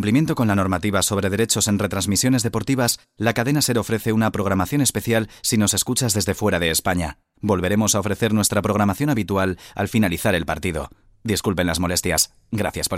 cumplimiento con la normativa sobre derechos en retransmisiones deportivas, la cadena SER ofrece una programación especial si nos escuchas desde fuera de España. Volveremos a ofrecer nuestra programación habitual al finalizar el partido. Disculpen las molestias. Gracias por